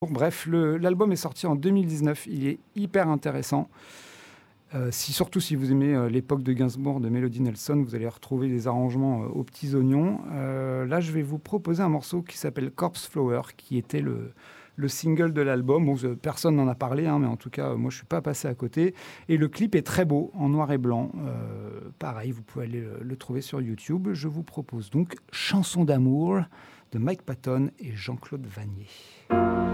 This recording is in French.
Bref, l'album est sorti en 2019, il est hyper intéressant. Surtout si vous aimez l'époque de Gainsbourg, de Melody Nelson, vous allez retrouver des arrangements aux petits oignons. Là, je vais vous proposer un morceau qui s'appelle Corpse Flower, qui était le single de l'album. Bon, personne n'en a parlé, hein, mais en tout cas, moi, je ne suis pas passé à côté. Et le clip est très beau, en noir et blanc. Pareil, vous pouvez aller le trouver sur YouTube. Je vous propose donc Chanson d'amour de Mike Patton et Jean-Claude Vannier.